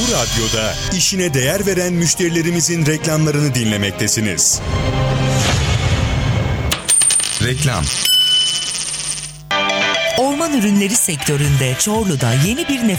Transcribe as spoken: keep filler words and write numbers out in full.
Bu radyoda işine değer veren müşterilerimizin reklamlarını dinlemektesiniz. Reklam. Orman ürünleri sektöründe Çorlu'da yeni bir nefes